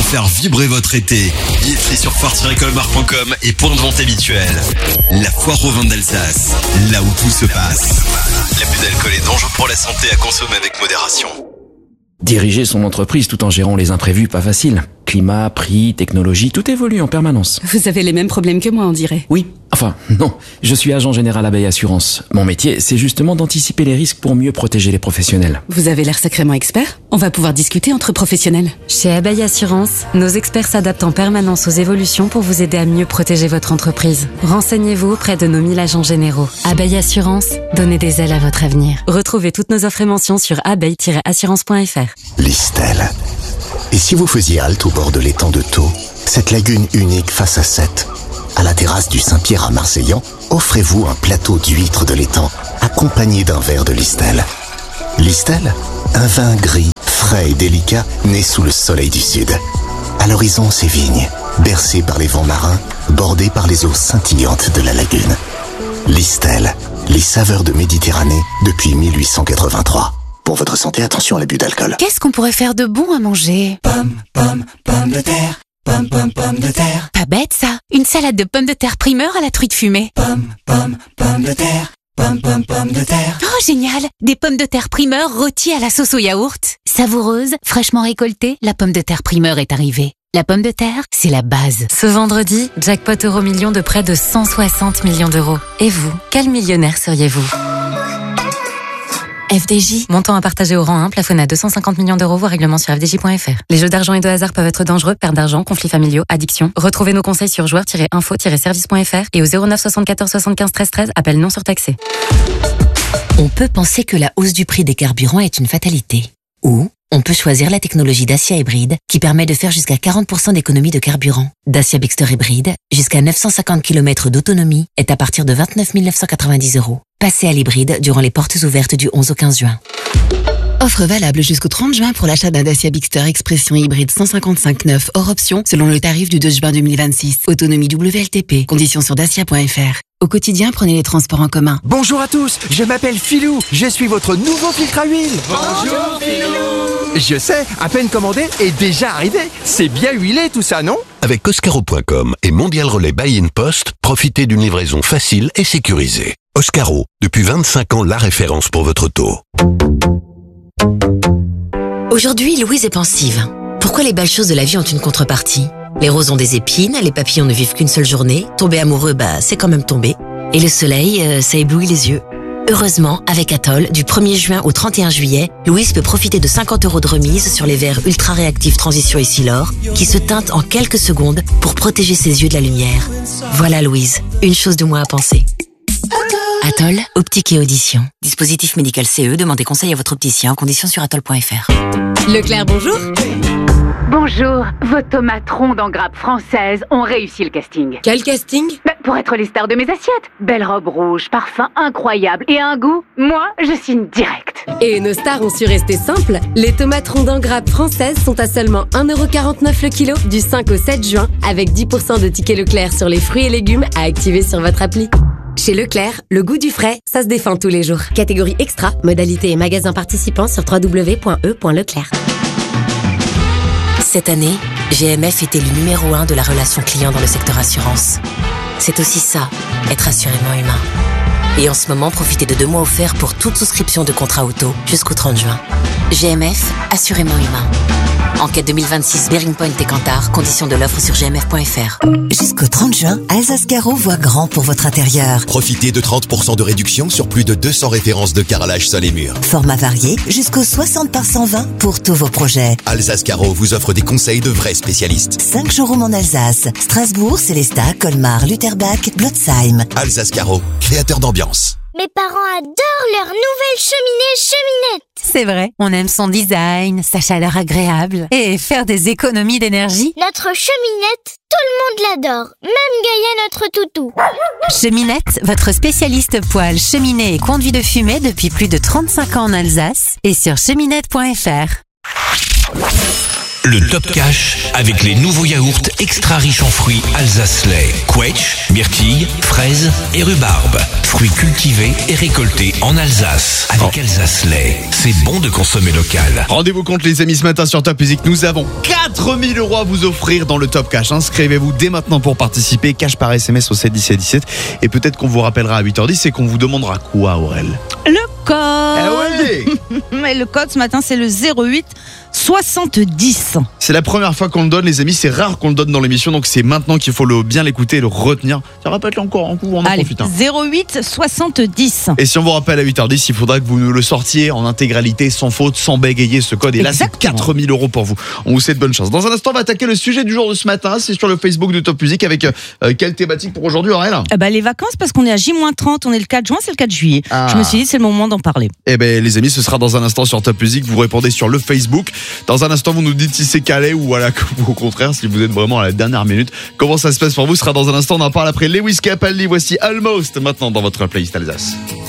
faire vibrer votre été. Billetterie sur foire-colmar.com et point de vente habituel. La foire au vin d'Alsace, là où tout se passe. L'abus d'alcool est dangereux pour la santé, à consommer avec modération. Diriger son entreprise tout en gérant les imprévus, pas facile. Climat, prix, technologie, tout évolue en permanence. Vous avez les mêmes problèmes que moi, on dirait. Oui, enfin, non. Je suis agent général Abeille Assurance. Mon métier, c'est justement d'anticiper les risques pour mieux protéger les professionnels. Vous avez l'air sacrément expert. On va pouvoir discuter entre professionnels. Chez Abeille Assurance, nos experts s'adaptent en permanence aux évolutions pour vous aider à mieux protéger votre entreprise. Renseignez-vous auprès de nos 1000 agents généraux. Abeille Assurance, donnez des ailes à votre avenir. Retrouvez toutes nos offres et mentions sur abeille-assurance.fr. Listel. Et si vous faisiez halte au bord de l'étang de Thau, cette lagune unique face à Sète, à la terrasse du Saint-Pierre à Marseillan, offrez-vous un plateau d'huîtres de l'étang, accompagné d'un verre de Listel. Listel, un vin gris, frais et délicat, né sous le soleil du sud. À l'horizon, ses vignes, bercées par les vents marins, bordées par les eaux scintillantes de la lagune. Listel, les saveurs de Méditerranée depuis 1883. Pour votre santé, attention à l'abus d'alcool. Qu'est-ce qu'on pourrait faire de bon à manger? Pommes de terre. Pommes de terre. Pas bête ça. Une salade de pommes de terre primeur à la truite fumée. Pommes de terre. Pommes de terre. Oh génial. Des pommes de terre primeur rôties à la sauce au yaourt. Savoureuse, fraîchement récoltée, la pomme de terre primeur est arrivée. La pomme de terre, c'est la base. Ce vendredi, jackpot Euro-Million de près de 160 millions d'euros. Et vous, quel millionnaire seriez-vous? FDJ. Montant à partager au rang 1, plafonné à 250 millions d'euros, voire règlement sur fdj.fr. Les jeux d'argent et de hasard peuvent être dangereux, perte d'argent, conflits familiaux, addiction. Retrouvez nos conseils sur joueurs-info-service.fr et au 09 74 75 13 13, appel non surtaxé. On peut penser que la hausse du prix des carburants est une fatalité. Ou on peut choisir la technologie Dacia Hybride qui permet de faire jusqu'à 40% d'économie de carburant. Dacia Bigster Hybride, jusqu'à 950 km d'autonomie, est à partir de 29 990 €. Passez à l'hybride durant les portes ouvertes du 11 au 15 juin. Offre valable jusqu'au 30 juin pour l'achat d'un Dacia Bigster Expression hybride 155/9 hors option selon le tarif du 2 juin 2026. Autonomie WLTP. Conditions sur dacia.fr. Au quotidien, prenez les transports en commun. Bonjour à tous, je m'appelle Philou, je suis votre nouveau filtre à huile. Bonjour Philou. Je sais, à peine commandé et déjà arrivé. C'est bien huilé tout ça, non? Avec Oscaro.com et Mondial Relais Buy in Post, profitez d'une livraison facile et sécurisée. Oscaro, depuis 25 ans la référence pour votre auto. Aujourd'hui, Louise est pensive. Pourquoi les belles choses de la vie ont une contrepartie? Les roses ont des épines, les papillons ne vivent qu'une seule journée, tomber amoureux, c'est quand même tomber. Et le soleil, ça éblouit les yeux. Heureusement, avec Atoll, du 1er juin au 31 juillet, Louise peut profiter de 50 € de remise sur les verres ultra réactifs Transition et Silor, qui se teintent en quelques secondes pour protéger ses yeux de la lumière. Voilà Louise, une chose de moins à penser. Atoll, optique et audition. Dispositif médical CE, demandez conseil à votre opticien, conditions sur atoll.fr. Leclerc, bonjour. Bonjour, vos tomates rondes en grappe française ont réussi le casting. Quel casting? Pour être les stars de mes assiettes. Belle robe rouge, parfum incroyable et un goût, moi, je signe direct. Et nos stars ont su rester simples. Les tomates rondes en grappe françaises sont à seulement 1,49 € le kilo du 5 au 7 juin avec 10% de tickets Leclerc sur les fruits et légumes à activer sur votre appli. Chez Leclerc, le goût du frais, ça se défend tous les jours. Catégorie extra, modalité et magasins participants sur www.e.leclerc. Cette année, GMF est élu numéro 1 de la relation client dans le secteur assurance. C'est aussi ça, être assurément humain. Et en ce moment, profitez de 2 mois offerts pour toute souscription de contrat auto jusqu'au 30 juin. GMF, assurément humain. Enquête 2026, Bearing Point et Kantar, conditions de l'offre sur gmf.fr. Jusqu'au 30 juin, Alsace Carreau voit grand pour votre intérieur. Profitez de 30% de réduction sur plus de 200 références de carrelage sol et mur. Format varié, jusqu'au 60 par 120 pour tous vos projets. Alsace Carreau vous offre des conseils de vrais spécialistes. 5 showrooms en Alsace. Strasbourg, Célestat, Colmar, Lutterbach, Blotzheim. Alsace Carreau, créateur d'ambiance. Mes parents adorent leur nouvelle cheminée. C'est vrai, on aime son design, sa chaleur agréable et faire des économies d'énergie. Notre cheminette, tout le monde l'adore, même Gaïa notre toutou. Cheminette, votre spécialiste poêle, cheminée et conduit de fumée depuis plus de 35 ans en Alsace et sur cheminette.fr. Le Top Cash avec les nouveaux yaourts extra riches en fruits Alsace-Lait, Quetch, myrtille, fraises et rhubarbe. Fruits cultivés et récoltés en Alsace. Avec Alsace-Lait, c'est bon de consommer local. Rendez-vous compte les amis, ce matin sur Top Music, nous avons 4000 € à vous offrir dans le Top Cash. Inscrivez-vous dès maintenant pour participer. Cash par SMS au 7 17 17. Et peut-être qu'on vous rappellera à 8h10 et qu'on vous demandera quoi, Aurel? Le code. Eh Le code ce matin c'est le 08 70. C'est la première fois qu'on le donne les amis, c'est rare qu'on le donne dans l'émission, donc c'est maintenant qu'il faut bien l'écouter et le retenir. Ça répète-le encore un coup, on en profite. 08 70. Et si on vous rappelle à 8h10, il faudra que vous nous le sortiez en intégralité, sans faute, sans bégayer ce code. Et là, c'est 4000 € pour vous. On vous souhaite bonne chance. Dans un instant, on va attaquer le sujet du jour de ce matin. C'est sur le Facebook de Top Music avec quelle thématique pour aujourd'hui, Aurel? Les vacances, parce qu'on est à J-30, on est le 4 juin, c'est le 4 juillet. Je me suis dit, c'est le moment d'en parler. Les amis, ce sera dans un instant sur Top Music. Vous répondez sur le Facebook. Dans un instant, vous nous dites si c'est calé ou au contraire, si vous êtes vraiment à la dernière minute. Comment ça se passe pour vous? Ce sera dans un instant. On en parle après Lewis Capaldi. Voici Almost maintenant dans votre playlist Alsace.